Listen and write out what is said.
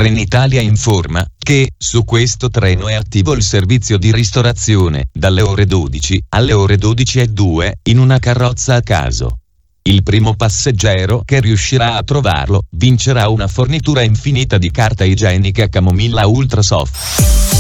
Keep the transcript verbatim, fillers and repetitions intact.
Trenitalia informa che su questo treno è attivo il servizio di ristorazione dalle ore dodici alle ore dodici e due in una carrozza a caso. Il primo passeggero che riuscirà a trovarlo vincerà una fornitura infinita di carta igienica Camomilla Ultra Soft.